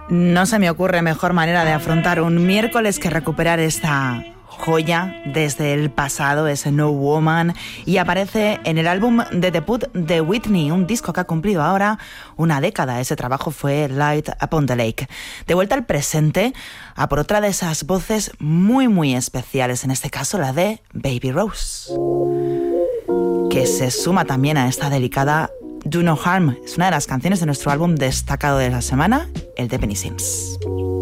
No se me ocurre mejor manera de afrontar un miércoles que recuperar esta joya desde el pasado, ese No Woman, y aparece en el álbum de debut de Whitney, un disco que ha cumplido ahora una década. Ese trabajo fue Light Upon the Lake. De vuelta al presente, a por otra de esas voces muy especiales, en este caso la de Baby Rose, que se suma también a esta delicada Do No Harm. Es una de las canciones de nuestro álbum destacado de la semana, el de Penny Sims.